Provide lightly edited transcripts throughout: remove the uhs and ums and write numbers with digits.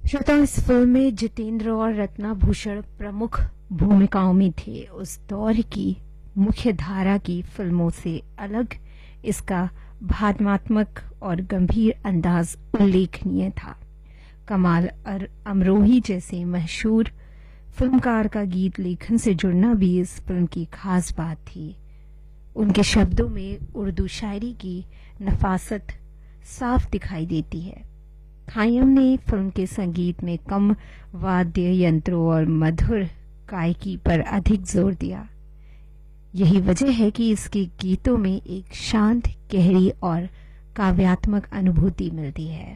श्रोता, इस फिल्म में जितेंद्र और रत्ना भूषण प्रमुख भूमिकाओं में थे। उस दौर की मुख्य धारा की फिल्मों से अलग इसका भावनात्मक और गंभीर अंदाज उल्लेखनीय था। कमाल अमरोही जैसे मशहूर फिल्मकार का गीत लेखन से जुड़ना भी इस फिल्म की खास बात थी। उनके शब्दों में उर्दू शायरी की नफासत साफ दिखाई देती है। खयाम ने फिल्म के संगीत में कम वाद्य यंत्रों और मधुर गायकी पर अधिक जोर दिया। यही वजह है कि इसके गीतों में एक शांत, गहरी और काव्यात्मक अनुभूति मिलती है।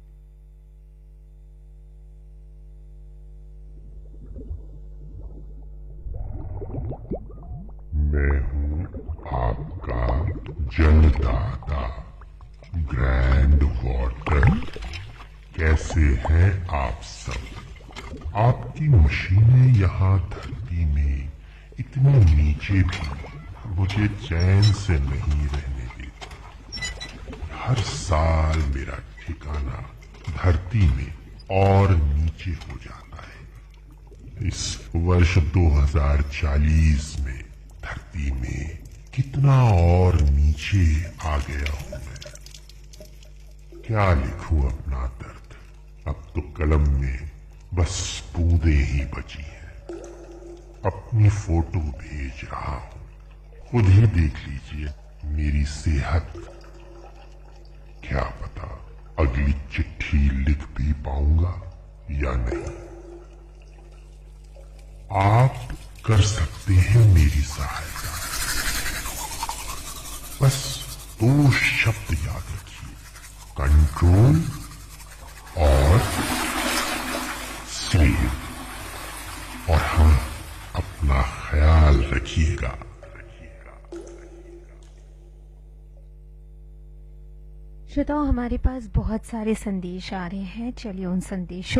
मैं हूँ आपका जलदाता ग्रैंड वाटर। कैसे हैं आप सब? आपकी मशीनें यहाँ धरती में इतनी नीचे भी मुझे चैन से नहीं रहने देती। हर साल मेरा ठिकाना धरती में और नीचे हो जाता है। इस वर्ष 2040 में धरती में कितना और नीचे आ गया हूं मैं। क्या लिखूं अपना दर्द? अब तो कलम में बस बूंदें ही बची हैं। अपनी फोटो भेज रहा हूं, खुद ही देख लीजिए मेरी सेहत। क्या पता अगली चिट्ठी लिख भी पाऊंगा या नहीं। आप कर सकते हैं मेरी सहायता। बस 2 शब्द याद रखिए, कंट्रोल और सेव। और हाँ, अपना ख्याल रखिएगा। श्रोताओं, हमारे पास बहुत सारे संदेश आ रहे हैं। चलिए उन संदेशों